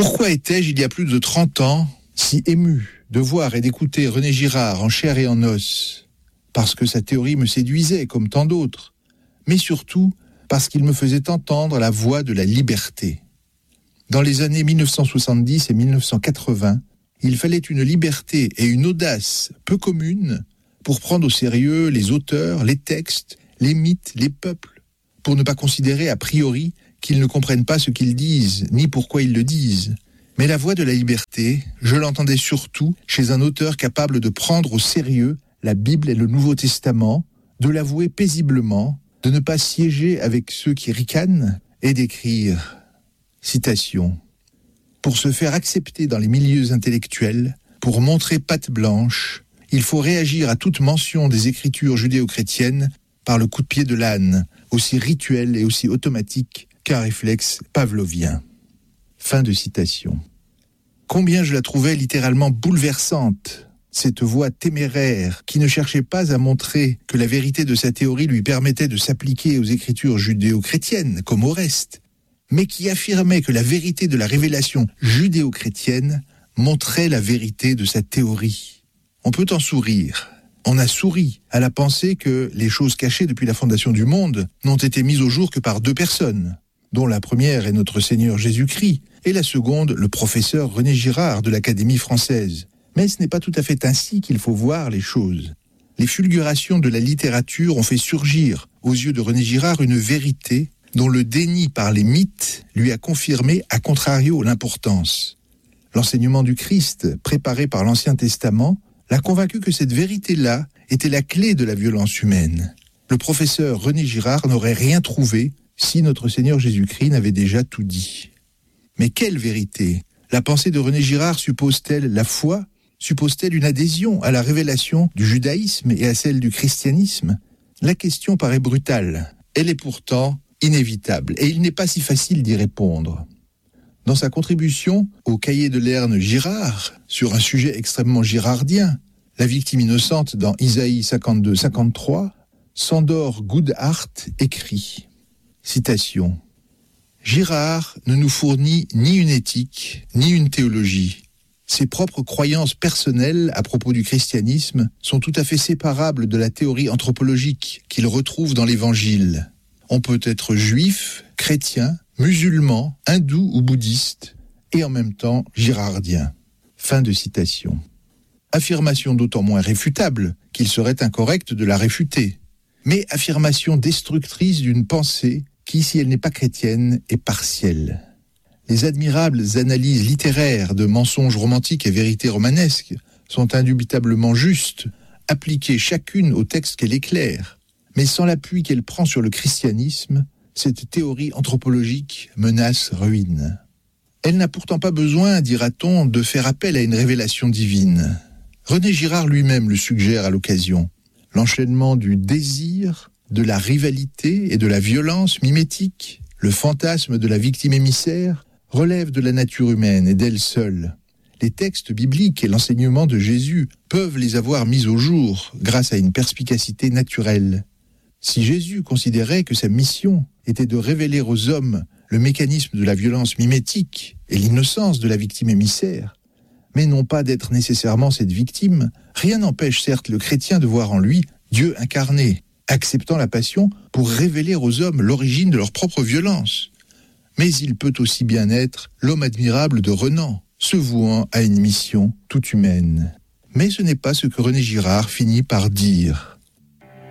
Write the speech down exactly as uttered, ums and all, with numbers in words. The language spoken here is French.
Pourquoi étais-je, il y a plus de trente ans, si ému de voir et d'écouter René Girard en chair et en os? Parce que sa théorie me séduisait, comme tant d'autres, mais surtout parce qu'il me faisait entendre la voix de la liberté. Dans les années mille neuf cent soixante-dix et mille neuf cent quatre-vingts, il fallait une liberté et une audace peu communes pour prendre au sérieux les auteurs, les textes, les mythes, les peuples, pour ne pas considérer a priori qu'ils ne comprennent pas ce qu'ils disent, ni pourquoi ils le disent. Mais la voix de la liberté, je l'entendais surtout chez un auteur capable de prendre au sérieux la Bible et le Nouveau Testament, de l'avouer paisiblement, de ne pas siéger avec ceux qui ricanent et d'écrire, citation, « Pour se faire accepter dans les milieux intellectuels, pour montrer patte blanche, il faut réagir à toute mention des écritures judéo-chrétiennes par le coup de pied de l'âne, aussi rituel et aussi automatique qu'un réflexe pavlovien. » Fin de citation. Combien je la trouvais littéralement bouleversante, cette voix téméraire qui ne cherchait pas à montrer que la vérité de sa théorie lui permettait de s'appliquer aux écritures judéo-chrétiennes, comme au reste, mais qui affirmait que la vérité de la révélation judéo-chrétienne montrait la vérité de sa théorie. On peut en sourire. On a souri à la pensée que les choses cachées depuis la fondation du monde n'ont été mises au jour que par deux personnes, dont la première est notre Seigneur Jésus-Christ, et la seconde, le professeur René Girard de l'Académie française. Mais ce n'est pas tout à fait ainsi qu'il faut voir les choses. Les fulgurations de la littérature ont fait surgir, aux yeux de René Girard, une vérité dont le déni par les mythes lui a confirmé, à contrario, l'importance. L'enseignement du Christ, préparé par l'Ancien Testament, l'a convaincu que cette vérité-là était la clé de la violence humaine. Le professeur René Girard n'aurait rien trouvé si notre Seigneur Jésus-Christ n'avait déjà tout dit. Mais quelle vérité? La pensée de René Girard suppose-t-elle la foi? Suppose-t-elle une adhésion à la révélation du judaïsme et à celle du christianisme? La question paraît brutale. Elle est pourtant inévitable, et il n'est pas si facile d'y répondre. Dans sa contribution au cahier de Lerne Girard, sur un sujet extrêmement girardien, la victime innocente dans Isaïe cinquante-deux cinquante-trois, Sándor Goodhart écrit, citation, « Girard ne nous fournit ni une éthique, ni une théologie. Ses propres croyances personnelles à propos du christianisme sont tout à fait séparables de la théorie anthropologique qu'il retrouve dans l'Évangile. On peut être juif, chrétien, musulman, hindou ou bouddhiste, et en même temps girardien. » Fin de citation. Affirmation d'autant moins réfutable qu'il serait incorrect de la réfuter, mais affirmation destructrice d'une pensée qui, si elle n'est pas chrétienne, est partielle. Les admirables analyses littéraires de mensonges romantiques et vérités romanesques sont indubitablement justes, appliquées chacune au texte qu'elle éclaire, mais sans l'appui qu'elle prend sur le christianisme, cette théorie anthropologique menace ruine. Elle n'a pourtant pas besoin, dira-t-on, de faire appel à une révélation divine. René Girard lui-même le suggère à l'occasion. L'enchaînement du désir, de la rivalité et de la violence mimétique, le fantasme de la victime émissaire, relève de la nature humaine et d'elle seule. Les textes bibliques et l'enseignement de Jésus peuvent les avoir mis au jour grâce à une perspicacité naturelle. Si Jésus considérait que sa mission était de révéler aux hommes le mécanisme de la violence mimétique et l'innocence de la victime émissaire, mais non pas d'être nécessairement cette victime, rien n'empêche certes le chrétien de voir en lui Dieu incarné, acceptant la passion pour révéler aux hommes l'origine de leur propre violence. Mais il peut aussi bien être l'homme admirable de Renan, se vouant à une mission toute humaine. Mais ce n'est pas ce que René Girard finit par dire.